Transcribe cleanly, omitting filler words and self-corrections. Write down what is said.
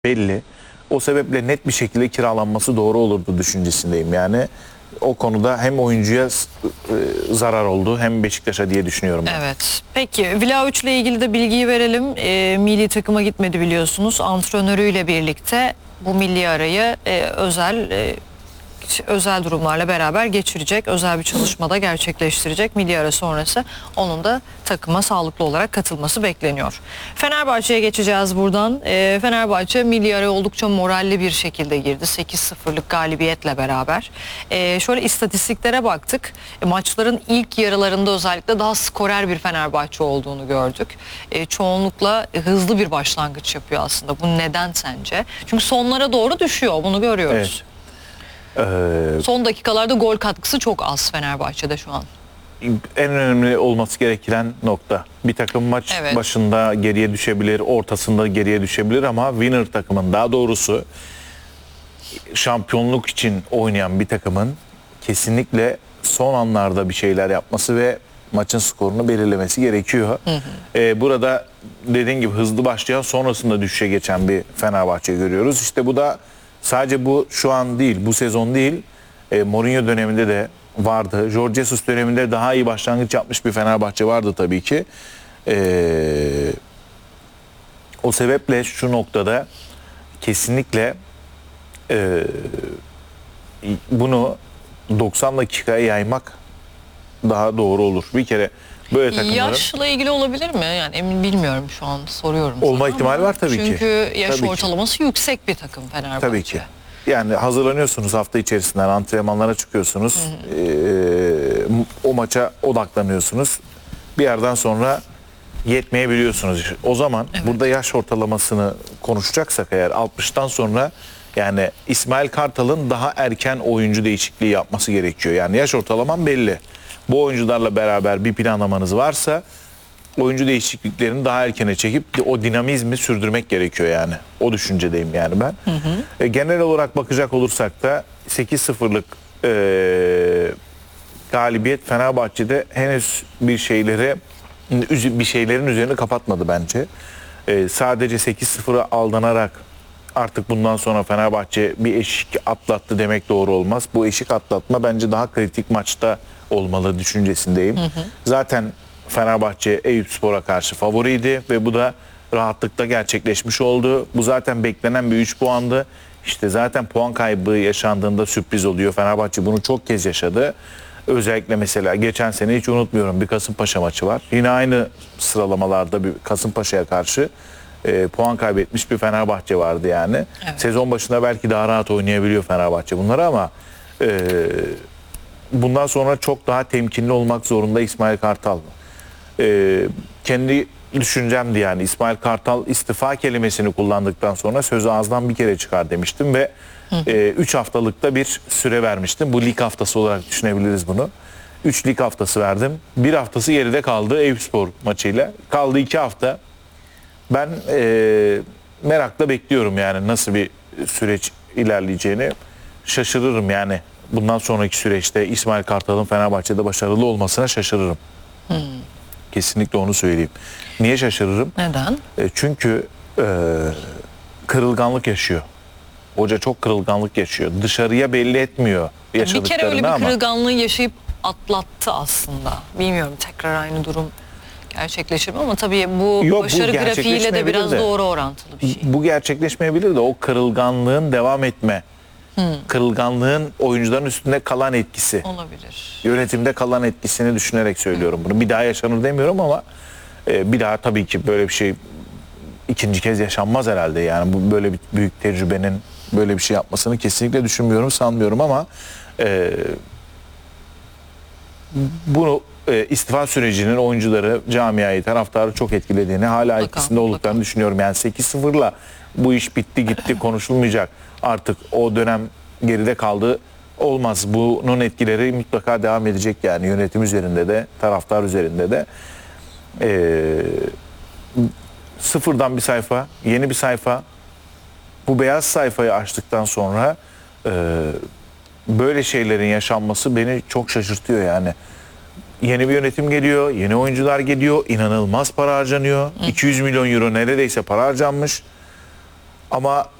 belli. O sebeple net bir şekilde kiralanması doğru olurdu düşüncesindeyim. Yani o konuda hem oyuncuya zarar oldu hem Beşiktaş'a diye düşünüyorum ben. Evet. Peki Vlahovic ile ilgili de bilgiyi verelim. Milli takıma gitmedi biliyorsunuz. Antrenörüyle birlikte bu milli arayı özel durumlarla beraber geçirecek. Özel bir çalışmada gerçekleştirecek. Milli ara sonrası onun da takıma sağlıklı olarak katılması bekleniyor. Fenerbahçe'ye geçeceğiz buradan. Fenerbahçe milli araya oldukça moralli bir şekilde girdi. 8-0'lık galibiyetle beraber. Şöyle istatistiklere baktık. Maçların ilk yarılarında özellikle daha skorer bir Fenerbahçe olduğunu gördük. Çoğunlukla hızlı bir başlangıç yapıyor aslında. Bu neden sence? Çünkü sonlara doğru düşüyor. Bunu görüyoruz. Evet. Son dakikalarda gol katkısı çok az Fenerbahçe'de şu an. En önemli olması gereken nokta. Bir takım maç başında geriye düşebilir, ortasında geriye düşebilir ama winner takımın, daha doğrusu şampiyonluk için oynayan bir takımın kesinlikle son anlarda bir şeyler yapması ve maçın skorunu belirlemesi gerekiyor. Burada dediğin gibi hızlı başlayan, sonrasında düşüşe geçen bir Fenerbahçe görüyoruz. İşte bu da sadece bu şu an değil, bu sezon değil, Mourinho döneminde de vardı. Jorge Jesus döneminde daha iyi başlangıç yapmış bir Fenerbahçe vardı tabii ki. O sebeple şu noktada kesinlikle bunu 90 dakikaya yaymak daha doğru olur. Bir kere böyle takımların... Yaşla ilgili olabilir mi? Yani emin bilmiyorum, şu an soruyorum. Olma ihtimali var tabii ki. Çünkü yaş Tabii ortalaması ki. Yüksek bir takım Fenerbahçe. Tabii ki. Yani hazırlanıyorsunuz, hafta içerisinden antrenmanlara çıkıyorsunuz. O maça odaklanıyorsunuz. Bir yerden sonra yetmeyebiliyorsunuz. O zaman burada yaş ortalamasını konuşacaksak eğer 60'tan sonra, yani İsmail Kartal'ın daha erken oyuncu değişikliği yapması gerekiyor. Yani yaş ortalamam belli. Bu oyuncularla beraber bir planlamanız varsa oyuncu değişikliklerini daha erkene çekip o dinamizmi sürdürmek gerekiyor yani. O düşüncedeyim yani ben. Genel olarak bakacak olursak da 8-0'lık galibiyet Fenerbahçe'de henüz bir şeylerin üzerini kapatmadı bence. Sadece 8-0'a aldanarak artık bundan sonra Fenerbahçe bir eşik atlattı demek doğru olmaz. Bu eşik atlatma bence daha kritik maçta olmalı düşüncesindeyim. Zaten Fenerbahçe Eyüpspor'a karşı favoriydi ve bu da rahatlıkla gerçekleşmiş oldu. Bu zaten beklenen bir 3 puandı. İşte zaten puan kaybı yaşandığında sürpriz oluyor. Fenerbahçe bunu çok kez yaşadı. Özellikle mesela geçen sene hiç unutmuyorum, bir Kasımpaşa maçı var. Yine aynı sıralamalarda bir Kasımpaşa'ya karşı puan kaybetmiş bir Fenerbahçe vardı yani. Evet. Sezon başında belki daha rahat oynayabiliyor Fenerbahçe bunları ama bundan sonra çok daha temkinli olmak zorunda İsmail Kartal. Kendi düşüncemdi yani. İsmail Kartal istifa kelimesini kullandıktan sonra sözü ağızdan bir kere çıkar demiştim ve 3 haftalıkta bir süre vermiştim. Bu lig haftası olarak düşünebiliriz bunu. 3 lig haftası verdim. Bir haftası geride kaldı Eyüpspor maçıyla. Kaldı 2 hafta. Ben merakla bekliyorum yani nasıl bir süreç ilerleyeceğini. Şaşırırım yani. Bundan sonraki süreçte İsmail Kartal'ın Fenerbahçe'de başarılı olmasına şaşırırım. Kesinlikle onu söyleyeyim. Niye şaşırırım? Neden? Çünkü kırılganlık yaşıyor. Hoca çok kırılganlık yaşıyor. Dışarıya belli etmiyor yaşadıklarını ama. Bir kere öyle bir kırılganlığı yaşayıp atlattı aslında. Bilmiyorum tekrar aynı durum gerçekleşir mi ama tabii bu başarı grafiğiyle de biraz doğru orantılı bir şey. Bu gerçekleşmeyebilir de o kırılganlığın devam etme. Kırılganlığın oyuncuların üstünde kalan etkisi. Olabilir. Yönetimde kalan etkisini düşünerek söylüyorum bunu. Bir daha yaşanır demiyorum ama bir daha tabii ki böyle bir şey ikinci kez yaşanmaz herhalde. Yani bu böyle bir büyük tecrübenin böyle bir şey yapmasını kesinlikle düşünmüyorum, sanmıyorum ama bunu istifa sürecinin oyuncuları, camiayı, taraftarı çok etkilediğini, hala etkisinde olduklarını düşünüyorum. Yani 8-0'la bu iş bitti gitti konuşulmayacak. Artık o dönem geride kaldı. Olmaz. Bunun etkileri mutlaka devam edecek yani yönetim üzerinde de, taraftar üzerinde de. Sıfırdan bir sayfa, yeni bir sayfa. Bu beyaz sayfayı açtıktan sonra böyle şeylerin yaşanması beni çok şaşırtıyor yani. Yeni bir yönetim geliyor, yeni oyuncular geliyor, inanılmaz para harcanıyor. 200 milyon euro neredeyse para harcanmış. Ama